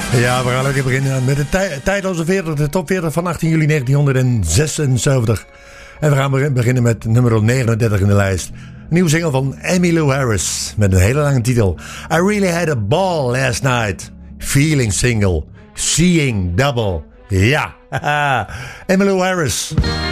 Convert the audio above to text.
Ja, we gaan ook beginnen met de tijdloze 40, de top 40 van 18 juli 1976. En we gaan beginnen met nummer 39 in de lijst. Een nieuwe single van Emmylou Harris met een hele lange titel. I really had a ball last night. Feeling single. Seeing double. Ja, Emmylou Harris.